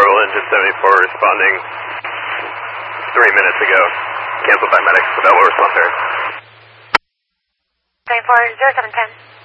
Central, engine 74 responding 3 minutes ago. Canceled by medics, but that will respond there. 74, 0710.